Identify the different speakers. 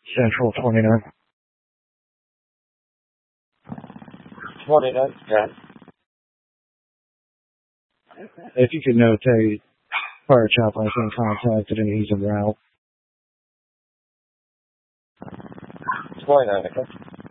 Speaker 1: Central 29.
Speaker 2: 29, got it.
Speaker 1: If you could notate fire chaplain has been contacted and he's en route.
Speaker 2: 29, okay.